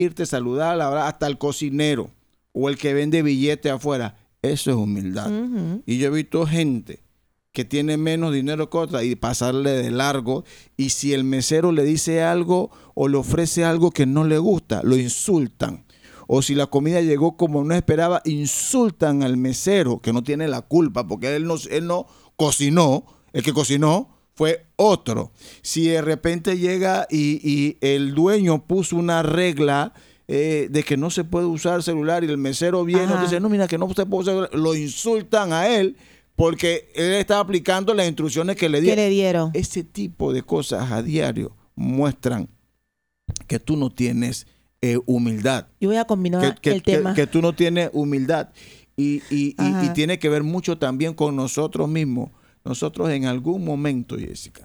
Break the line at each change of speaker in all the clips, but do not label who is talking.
irte a saludar, la verdad, hasta el cocinero o el que vende billetes afuera. Eso es humildad. Y yo he visto gente que tiene menos dinero que otra y pasarle de largo, y si el mesero le dice algo o le ofrece algo que no le gusta, lo insultan. O si la comida llegó como no esperaba, insultan al mesero, que no tiene la culpa, porque él no cocinó. El que cocinó fue otro. Si de repente llega y el dueño puso una regla de que no se puede usar celular, y el mesero viene y dice, no, mira, que no se puede usar celular, lo insultan a él porque él está aplicando las instrucciones que le dieron. Ese tipo de cosas a diario muestran que tú no tienes humildad.
Yo voy a combinar el tema.
Que tú no tienes humildad. Y tiene que ver mucho también con nosotros mismos. Nosotros en algún momento, Jessica,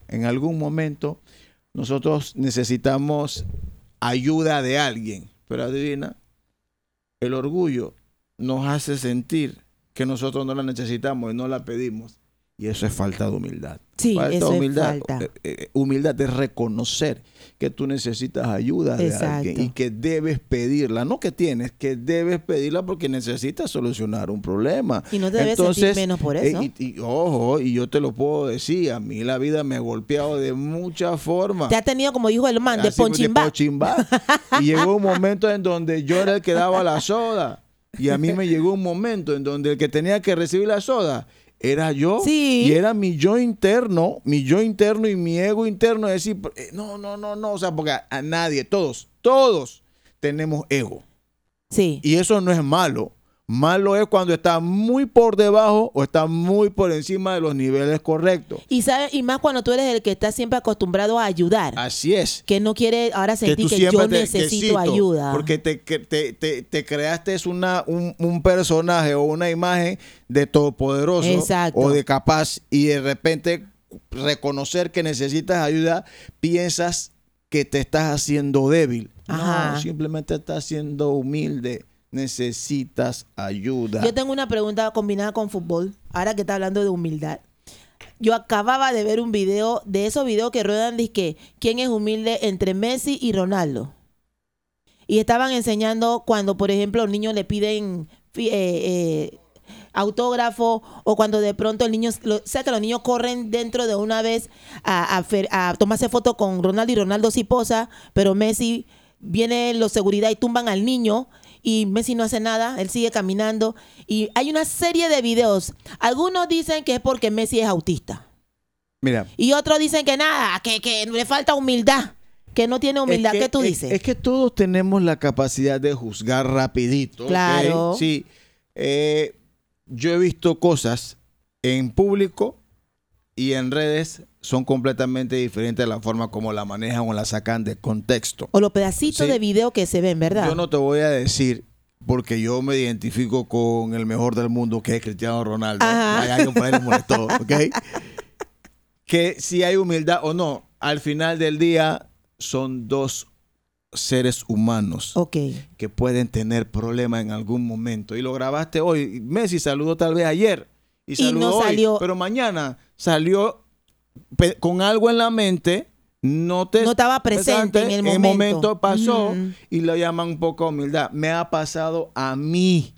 nosotros necesitamos ayuda de alguien. Pero adivina, el orgullo nos hace sentir que nosotros no la necesitamos y no la pedimos. Y eso es falta de humildad.
Sí, eso es falta.
Humildad es reconocer que tú necesitas ayuda de alguien y que debes pedirla. No que tienes, que debes pedirla porque necesitas solucionar un problema.
Y no te debes sentir menos por eso.
Ojo, y yo te lo puedo decir, a mí la vida me ha golpeado de muchas formas.
Te ha tenido, como dijo el man, de ponchimba.
Y llegó un momento en donde yo era el que daba la soda. Y a mí me llegó un momento en donde el que tenía que recibir la soda era yo. Y era mi yo interno y mi ego interno, decir, no, o sea, porque a nadie, todos tenemos ego.
Sí.
Y eso no es malo. Malo es cuando está muy por debajo o está muy por encima de los niveles correctos.
Y más cuando tú eres el que está siempre acostumbrado a ayudar.
Así es.
Que no quiere ahora sentir que yo necesito ayuda.
Porque te creaste un personaje o una imagen de todopoderoso.
Exacto.
O de capaz, y de repente reconocer que necesitas ayuda, piensas que te estás haciendo débil.
Ajá.
No, simplemente estás siendo humilde. Necesitas ayuda.
Yo tengo una pregunta combinada con fútbol, ahora que está hablando de humildad. Yo acababa de ver un video, de esos videos que ruedan, que quién es humilde entre Messi y Ronaldo. Y estaban enseñando cuando, por ejemplo, los niños le piden autógrafo, o cuando de pronto el niño, sé que los niños corren dentro de una vez a tomarse foto con Ronaldo, y Ronaldo sí posa, pero Messi, viene los seguridad y tumban al niño. Y Messi no hace nada, él sigue caminando. Y hay una serie de videos. Algunos dicen que es porque Messi es autista.
Mira.
Y otros dicen que nada, que le falta humildad, que no tiene humildad. ¿Qué tú dices?
Es que todos tenemos la capacidad de juzgar rapidito.
Claro.
¿Okay? Sí. Yo he visto cosas en público y en redes, son completamente diferentes de la forma como la manejan o la sacan de contexto.
O los pedacitos de video que se ven, ¿verdad?
Yo no te voy a decir, porque yo me identifico con el mejor del mundo, que es Cristiano Ronaldo. Hay alguien por ahí le molestó, ¿ok? Que si hay humildad o no, al final del día son dos seres humanos que pueden tener problemas en algún momento. Y lo grabaste hoy. Messi saludó tal vez ayer y saludó no salió hoy, pero mañana salió con algo en la mente, no estaba presente en el momento. En el momento pasó y lo llaman poca humildad. Me ha pasado a mí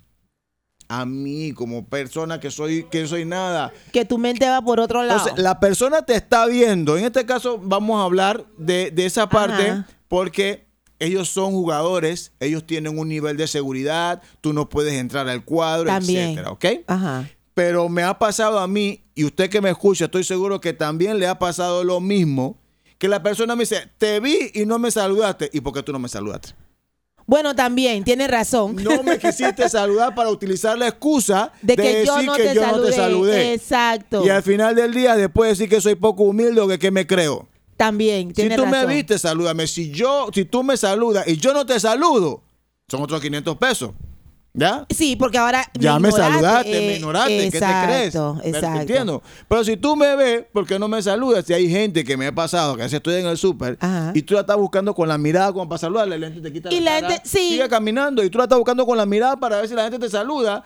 como persona que soy nada.
Que tu mente va por otro lado.
Entonces, la persona te está viendo. En este caso vamos a hablar de esa parte, porque ellos son jugadores, ellos tienen un nivel de seguridad, tú no puedes entrar al cuadro, etcétera, ¿ok? Pero me ha pasado a mí, y usted que me escucha, estoy seguro que también le ha pasado lo mismo, que la persona me dice, te vi y no me saludaste. ¿Y por qué tú no me saludaste?
Bueno, también, tienes razón.
No me quisiste saludar para utilizar la excusa de decir
yo no te saludé. Exacto.
Y al final del día, después decir que soy poco humilde o que me creo.
También, tienes razón.
Si tú me viste, salúdame. Si tú me saludas y yo no te saludo, son otros 500 pesos. ¿Ya?
Sí, porque ahora
ya me saludaste, me ignoraste.
Exacto,
¿qué te crees?
Exacto.
Entiendo. Pero si tú me ves, ¿por qué no me saludas? Si hay gente que me ha pasado, que a veces estoy en el súper y tú la estás buscando con la mirada como para saludarle, la gente te quita la cara, sigue caminando y tú la estás buscando con la mirada para ver si la gente te saluda.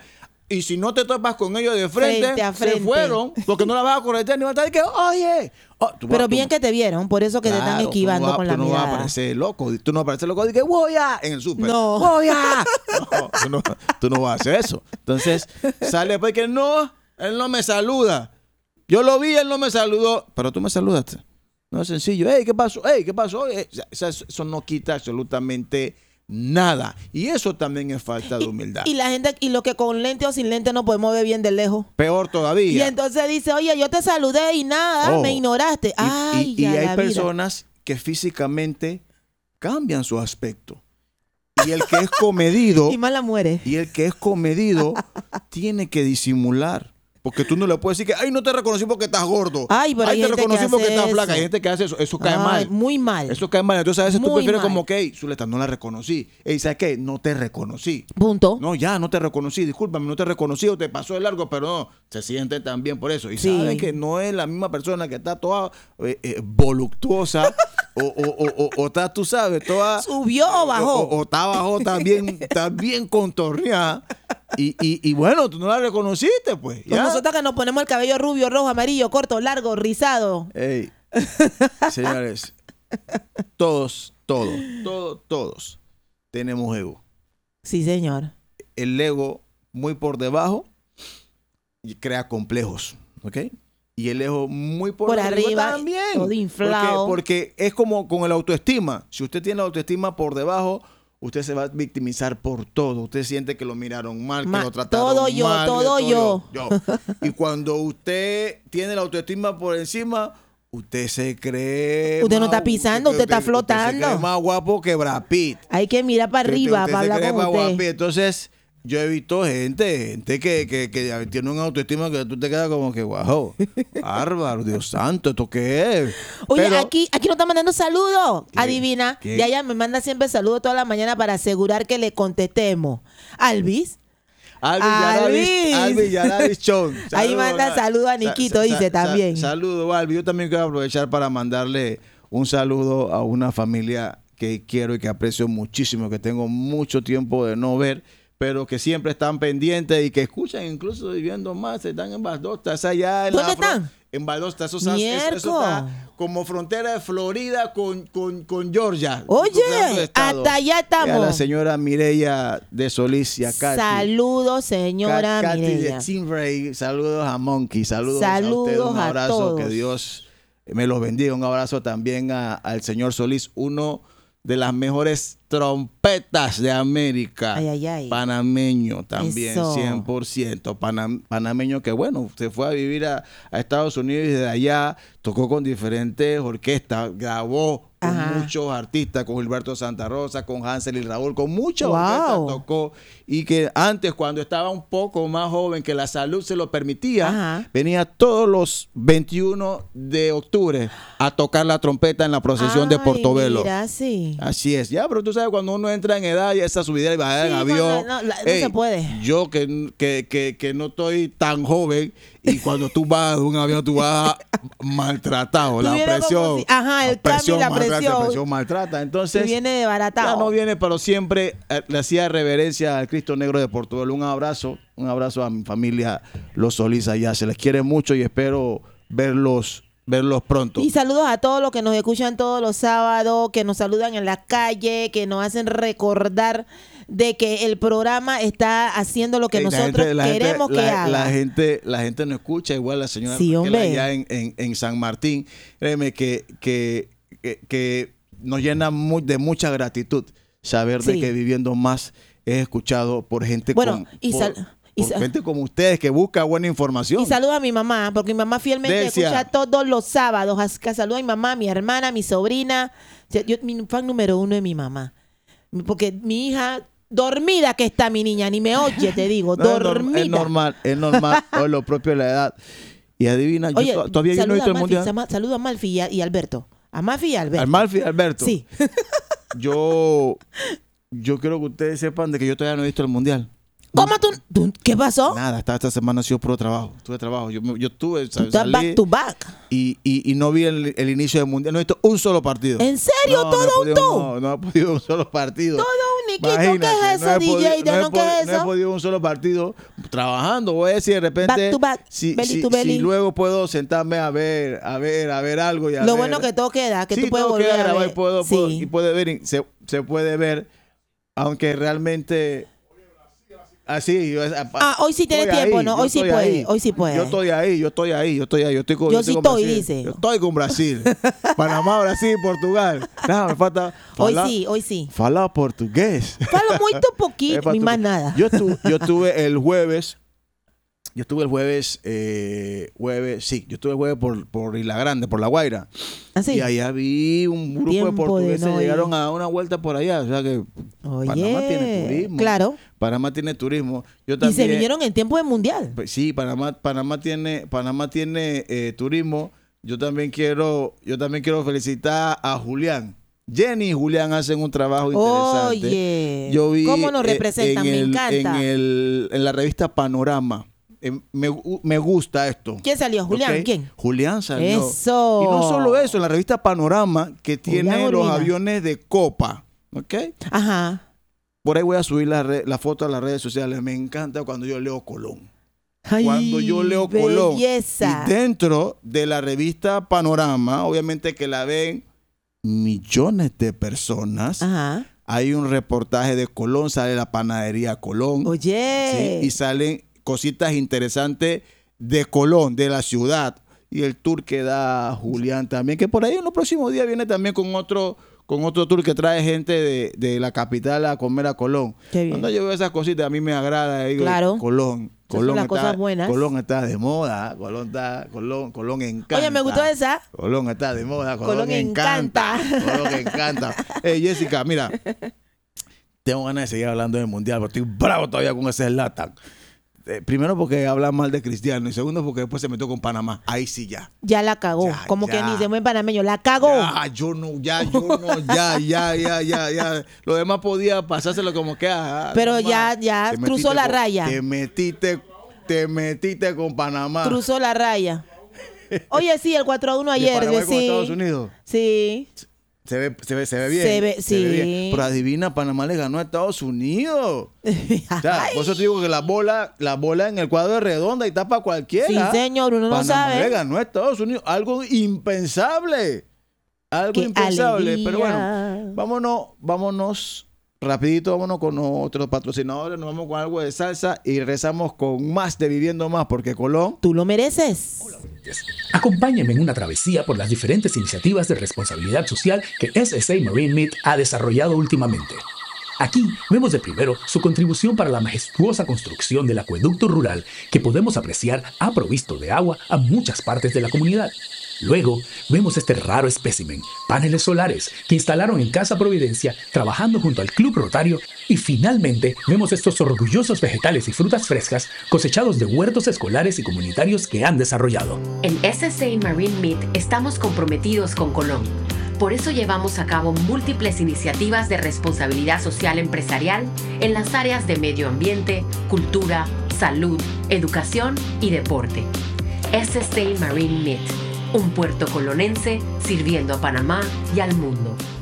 Y si no te topas con ellos de frente,
Frente a frente.
se fueron, porque no la vas a corretear ni vas a estar de que, oye.
Pero bien que te vieron, por eso que te están esquivando con la
mirada. Tú no vas a parecer loco. Tú no vas a parecer loco de que voy a en el súper.
No.
Voy a. No, tú no vas a hacer eso. Entonces, sale pues que no, él no me saluda. Yo lo vi, él no me saludó, pero tú me saludaste. No es sencillo. Hey, ¿qué pasó? Hey, ¿qué pasó? Eso no quita absolutamente nada. Y eso también es falta de humildad.
Y la gente, y los que con lente o sin lente no podemos ver bien de lejos.
Peor todavía.
Y entonces dice, oye, yo te saludé y nada, me ignoraste. Ay,
y hay personas que físicamente cambian su aspecto. Y el que es comedido.
Y más la muere.
Y el que es comedido tiene que disimular. Porque tú no le puedes decir que, ay, no te reconocí porque estás gordo.
Ay, pero
ay, te reconocí porque estás flaca. Hay gente que hace eso. Eso cae mal.
Muy mal.
Eso cae mal. Entonces a veces tú prefieres
mal.
como que, hey, Zuleta, no la reconocí. Ey, ¿sabes qué? No te reconocí.
Punto.
No, ya, no te reconocí. Discúlpame, no te reconocí o te pasó de largo, pero no. Se siente también por eso. Y saben que no es la misma persona que está toda voluptuosa o está, tú sabes, toda...
¿Subió o bajó?
O está abajo también contorneada. Y bueno, tú no la reconociste, pues.
Con nosotros que nos ponemos el cabello rubio, rojo, amarillo, corto, largo, rizado.
Ey, señores, todos tenemos ego.
Sí, señor.
El ego muy por debajo crea complejos, ¿ok? Y el ego muy por arriba también.
Todo inflado.
Porque es como con el autoestima. Si usted tiene la autoestima por debajo, usted se va a victimizar por todo. Usted siente que lo miraron mal, que lo trataron
todo
mal.
Todo yo.
Y cuando usted tiene la autoestima por encima, usted se cree...
Usted no está pisando, usted está flotando.
Usted se cree más guapo que Brad Pitt.
Hay que mirar para arriba para hablar con usted.
Guapo. Entonces, yo he visto gente que tiene una autoestima que tú te quedas como que, wow, bárbaro, Dios santo, ¿esto qué es?
Oye,
Pero,
aquí nos está mandando saludos. Adivina.
¿Qué?
Ya ella me manda siempre saludos toda la mañana para asegurar que le contestemos. Alvis
Yaradis Chon.
Ahí manda saludos a Niquito, dice también.
Saludos, Alvis. Yo también quiero aprovechar para mandarle un saludo a una familia que quiero y que aprecio muchísimo, que tengo mucho tiempo de no ver, pero que siempre están pendientes y que escuchan, incluso viviendo más, están en Valdosta, allá en
¿Dónde están?
En Valdosta, eso está como frontera de Florida con Georgia.
Oye, hasta allá estamos.
Y a la señora Mireya de Solís y a Katy.
Saludos, señora
Katy
Mireya.
de Team saludos a Monkey, saludos a usted, un
a
abrazo,
todos.
que Dios me los bendiga. Un abrazo también al señor Solís, uno de las mejores trompetas de América.
Ay.
Panameño también,
Eso.
100%. Panameño que, bueno, se fue a vivir a Estados Unidos y desde allá tocó con diferentes orquestas, grabó con muchos artistas, con Gilberto Santa Rosa, con Hansel y Raúl, con muchas orquestas tocó. Y que antes, cuando estaba un poco más joven, que la salud se lo permitía, venía todos los 21 de octubre a tocar la trompeta en la procesión de Portobelo.
Mira, sí.
Así es. Ya, pero tú sabes, cuando uno entra en edad y esa subida y bajada en avión.
No se puede.
Yo que no estoy tan joven, y cuando tú vas de un avión, tú vas maltratado. La presión.
el cambio y la presión.
La presión maltrata. Entonces,
viene desbaratado.
Ya no viene, pero siempre le hacía reverencia al Cristo Negro de Portobelo. Un abrazo a mi familia, los Solís allá. Se les quiere mucho y espero verlos pronto.
Y saludos a todos los que nos escuchan todos los sábados, que nos saludan en la calle, que nos hacen recordar de que el programa está haciendo lo que nosotros queremos que haga.
La gente no escucha, igual la señora allá en San Martín. Créeme que nos llena de mucha gratitud saber de que Viviendo Más es escuchado por gente gente como ustedes que busca buena información.
Y saludo a mi mamá, porque mi mamá fielmente escucha todos los sábados. Saludo a mi mamá, a mi hermana, a mi sobrina. Mi fan número 1 es mi mamá. Porque mi hija, dormida que está mi niña, ni me oye, te digo, dormida.
Es normal, o lo propio de la edad. Y adivina,
oye,
todavía yo no he visto el mundial.
Saludo a Malfi y Alberto. A Malfi y Alberto.
Al Malfi y Alberto.
Sí.
Yo quiero que ustedes sepan de que yo todavía no he visto el mundial.
¿Cómo tú? ¿Qué pasó?
Nada, esta semana ha sido puro trabajo. Tuve trabajo. Yo estuve,
salí back to back.
Y no vi el inicio del mundial. No he visto un solo partido.
¿En serio? ¿Todo un tú?
No he podido un solo partido.
Todo un miquito, ¿qué es eso, DJ? ¿De no qué es
No he
eso?
podido un solo partido trabajando. Voy a decir de repente,
Back to back,
si
belly to belly.
luego puedo sentarme a ver algo. Y a
Lo
ver.
bueno que todo queda, que
Sí,
tú puedes
todo
volver
queda
a
grabado
ver.
y puedo,
Sí.
y puede ver, se puede ver, aunque realmente... Así,
Hoy sí tiene
estoy
tiempo,
ahí,
¿no?
yo
Hoy sí
estoy
puede,
ahí.
hoy sí puede.
Yo estoy ahí. Yo estoy con
Yo sí
con
estoy,
Brasil.
dice.
Yo estoy con Brasil. Panamá, Brasil, Portugal. Nada, me falta
Hoy sí.
falar portugués.
Falo muy poquito, ni más nada.
Yo estuve el jueves. Yo estuve el jueves por Isla Grande, por La Guaira.
¿Así?
Y allá vi un grupo
Tiempo
de portugueses
de no ir.
llegaron a una vuelta por allá. O sea que
Oye,
Panamá tiene turismo.
claro.
Panamá tiene turismo. Yo
Y
también,
se vinieron en tiempo de mundial.
pues sí, Panamá tiene turismo. Yo también quiero felicitar a Julián. Jenny y Julián hacen un trabajo interesante.
Oye,
Yo vi
¿cómo nos representan? Me encanta.
en la revista Panorama. Me gusta esto.
¿Quién salió? ¿Julián?
¿Ok?
¿Quién?
Julián salió.
Eso.
Y no solo eso, en la revista Panorama, que tiene
Julián
los
Urbina.
aviones de Copa. ¿Ok?
Ajá.
Por ahí voy a subir la foto a las redes sociales. Me encanta cuando yo leo Colón.
Ay,
Cuando yo leo Colón.
belleza.
Y dentro de la revista Panorama, obviamente que la ven millones de personas.
Ajá.
Hay un reportaje de Colón, sale la panadería Colón.
Oye.
¿sí? Y salen cositas interesantes de Colón, de la ciudad. Y el tour que da Julián también, que por ahí en los próximos días viene también con otro tour que trae gente de la capital a comer a Colón.
Qué bien.
Cuando yo veo esas cositas, a mí me agrada. Digo,
Claro.
Colón
son las cosas buenas.
Colón está de moda. Colón encanta.
Oye, me gustó esa.
Colón está de moda.
Colón encanta.
Colón encanta. Jessica, mira. Tengo ganas de seguir hablando del mundial, pero estoy bravo todavía con ese Zlatan. Primero porque habla mal de Cristiano y segundo porque después se metió con Panamá. Ahí sí ya.
Ya la cagó.
Ya,
Como
ya.
que dice muy panameño, la cagó.
Ya, ya. Lo demás podía pasárselo como que.
Pero
nomás.
ya
Te
cruzó
metiste
la raya.
Te metiste con Panamá.
Cruzó la raya. Oye, sí, el 4-1 ayer.
Panamá con
Sí.
Estados Unidos.
Sí.
Se ve bien.
Se ve, sí.
bien. Pero adivina, Panamá le ganó a Estados Unidos. O sea, por eso te digo que la bola en el cuadro es redonda y tapa a cualquiera.
Sí, señor, uno no
Panamá
sabe.
le ganó a Estados Unidos. Algo impensable. Algo
Qué
impensable.
alegría.
Pero bueno, vámonos rapidito, vámonos con nuestros patrocinadores. Nos vamos con algo de salsa y regresamos con más de Viviendo Más, porque Colón...
Tú lo mereces.
Acompáñenme en una travesía por las diferentes iniciativas de responsabilidad social que SSA Marine Meat ha desarrollado últimamente. Aquí vemos de primero su contribución para la majestuosa construcción del acueducto rural que podemos apreciar ha provisto de agua a muchas partes de la comunidad. Luego vemos este raro espécimen, paneles solares que instalaron en Casa Providencia trabajando junto al Club Rotario, y finalmente vemos estos orgullosos vegetales y frutas frescas cosechados de huertos escolares y comunitarios que han desarrollado.
En SSA Marine Meat estamos comprometidos con Colón. Por eso llevamos a cabo múltiples iniciativas de responsabilidad social empresarial en las áreas de medio ambiente, cultura, salud, educación y deporte. SSA Marine Meat, un puerto colonense sirviendo a Panamá y al mundo.